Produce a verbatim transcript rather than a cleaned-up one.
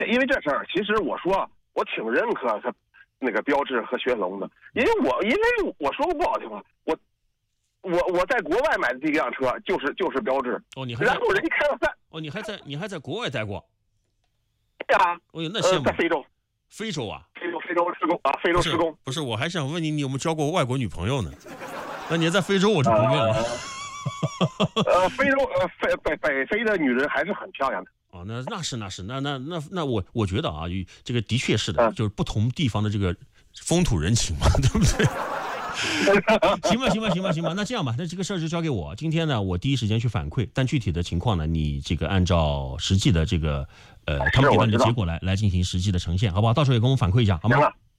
因为这事儿，其实我说我挺认可他那个标致和雪铁龙的，因为我因为我说过不好听话，我我我在国外买的第一辆车就是就是标致。 哦，你还然后人家开到三。 哦，你还在你还在国外待过？ 对啊。 哦，那羡慕。 呃，在非洲。 非洲啊？ 非洲非洲施工啊，非洲施工。 不是，我还想问你，你有没有交过外国女朋友呢？那你在非洲我就不问了。 呃，非洲呃北北北非的女人还是很漂亮的。 哦，那那是那是那那那那我我觉得啊，这个的确是的，就是不同地方的这个风土人情嘛，对不对？行吧，行吧，行吧，行吧。那这样吧，那这个事儿就交给我。今天呢，我第一时间去反馈，但具体的情况呢，你这个按照实际的这个呃他们给到你的结果来来进行实际的呈现，好不好？到时候也跟我们反馈一下，好吗？